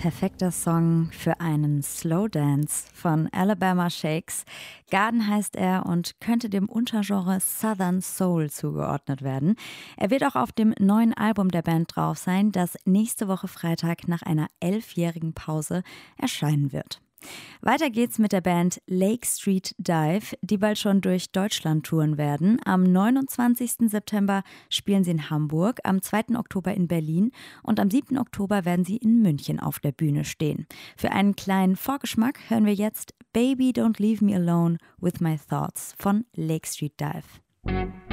perfekter Song für einen Slow Dance von Alabama Shakes. Garden heißt er und könnte dem Untergenre Southern Soul zugeordnet werden. Er wird auch auf dem neuen Album der Band drauf sein, das nächste Woche Freitag nach einer 11-jährigen Pause erscheinen wird. Weiter geht's mit der Band Lake Street Dive, die bald schon durch Deutschland touren werden. Am 29. September spielen sie in Hamburg, am 2. Oktober in Berlin und am 7. Oktober werden sie in München auf der Bühne stehen. Für einen kleinen Vorgeschmack hören wir jetzt Baby Don't Leave Me Alone with My Thoughts von Lake Street Dive.